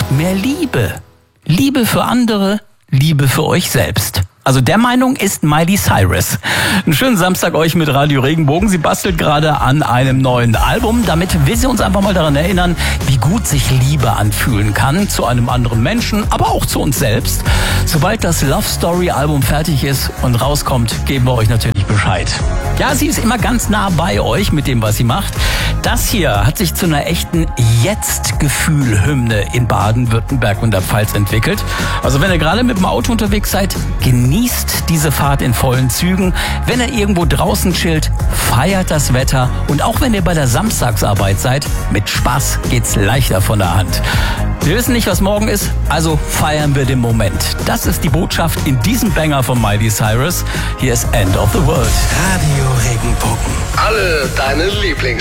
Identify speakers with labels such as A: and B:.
A: mehr Liebe. Liebe für andere, Liebe für euch selbst. Also der Meinung ist Miley Cyrus. Einen schönen Samstag euch mit Radio Regenbogen. Sie bastelt gerade an einem neuen Album. Damit will sie uns einfach mal daran erinnern, wie gut sich Liebe anfühlen kann zu einem anderen Menschen, aber auch zu uns selbst. Sobald das Love Story Album fertig ist und rauskommt, geben wir euch natürlich Bescheid. Ja, sie ist immer ganz nah bei euch mit dem, was sie macht. Das hier hat sich zu einer echten Jetzt-Gefühl-Hymne in Baden-Württemberg und der Pfalz entwickelt. Also wenn ihr gerade mit dem Auto unterwegs seid, genießt diese Fahrt in vollen Zügen. Wenn ihr irgendwo draußen chillt, feiert das Wetter. Und auch wenn ihr bei der Samstagsarbeit seid, mit Spaß geht's leichter von der Hand. Wir wissen nicht, was morgen ist, also feiern wir den Moment. Das ist die Botschaft in diesem Banger von Miley Cyrus. Hier ist End of the World.
B: Radio Regenbogen.
C: Alle deine Lieblings